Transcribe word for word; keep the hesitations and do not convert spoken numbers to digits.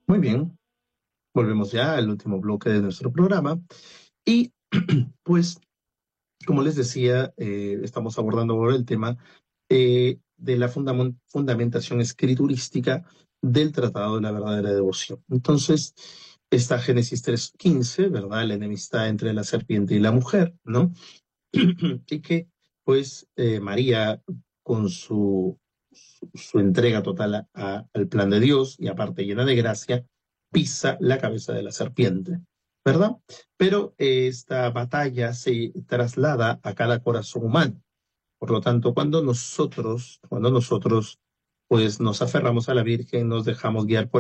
Muy bien, volvemos ya al último bloque de nuestro programa y pues, como les decía, eh, estamos abordando ahora el tema eh, de la fundam- fundamentación escriturística del Tratado de la Verdadera Devoción. Entonces, está Génesis tres quince, ¿verdad? La enemistad entre la serpiente y la mujer, ¿no? Y que, pues, eh, María, con su, su, su entrega total a- a- al plan de Dios y aparte llena de gracia, pisa la cabeza de la serpiente, ¿verdad? Pero eh, esta batalla se traslada a cada corazón humano. Por lo tanto, cuando nosotros, cuando nosotros, pues, nos aferramos a la Virgen, nos dejamos guiar por